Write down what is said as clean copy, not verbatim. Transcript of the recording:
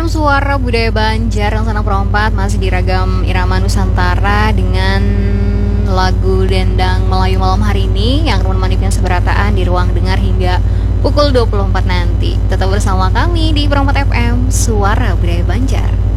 Suara Budaya Banjar yang Sanak Perompat masih diragam irama Nusantara dengan lagu Dendang Melayu malam hari ini yang akan menemani pian seberataan di ruang dengar hingga pukul 24 nanti. Tetap bersama kami di Perompat FM, Suara Budaya Banjar.